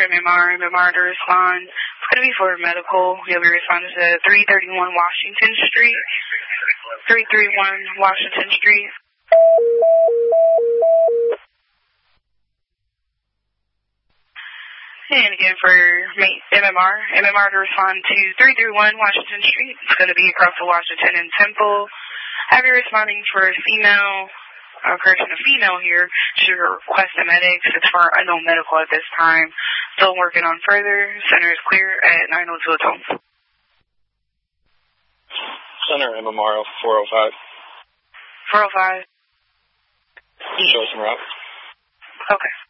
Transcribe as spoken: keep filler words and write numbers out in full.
M M R. M M R to respond. It's going to be for medical. You'll be responding to three thirty-one Washington Street. three thirty-one Washington Street. And again for M M R. M M R to respond to three thirty-one Washington Street. It's going to be across the Washington and Temple. Have you responding for a female, a correction, a female here. Should request a medics. It's for unknown medical at this time. Still working on further. Center is clear at nine oh two Atones. Center M M R four oh five. four oh five. Show some route. Okay.